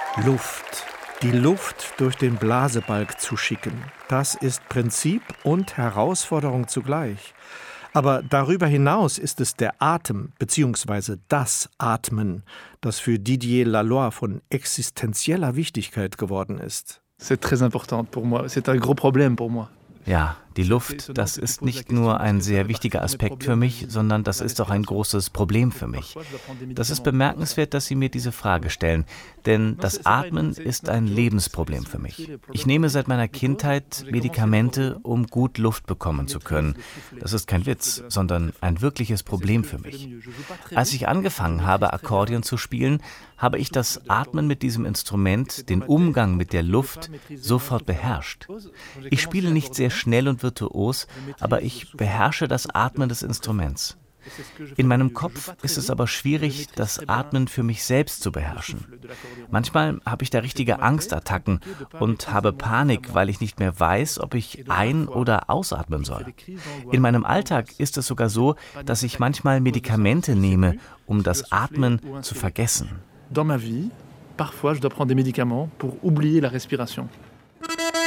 Luft. Die Luft durch den Blasebalg zu schicken, das ist Prinzip und Herausforderung zugleich. Aber darüber hinaus ist es der Atem bzw. das Atmen, das für Didier Laloy von existenzieller Wichtigkeit geworden ist. C'est très important pour moi. C'est un gros problème pour moi. Ja, die Luft, das ist nicht nur ein sehr wichtiger Aspekt für mich, sondern das ist auch ein großes Problem für mich. Das ist bemerkenswert, dass Sie mir diese Frage stellen, denn das Atmen ist ein Lebensproblem für mich. Ich nehme seit meiner Kindheit Medikamente, um gut Luft bekommen zu können. Das ist kein Witz, sondern ein wirkliches Problem für mich. Als ich angefangen habe, Akkordeon zu spielen, habe ich das Atmen mit diesem Instrument, den Umgang mit der Luft, sofort beherrscht. Ich spiele nicht sehr schnell und virtuos, aber ich beherrsche das Atmen des Instruments. In meinem Kopf ist es aber schwierig, das Atmen für mich selbst zu beherrschen. Manchmal habe ich da richtige Angstattacken und habe Panik, weil ich nicht mehr weiß, ob ich ein- oder ausatmen soll. In meinem Alltag ist es sogar so, dass ich manchmal Medikamente nehme, um das Atmen zu vergessen. Dans ma vie, parfois je dois prendre des médicaments pour oublier la respiration.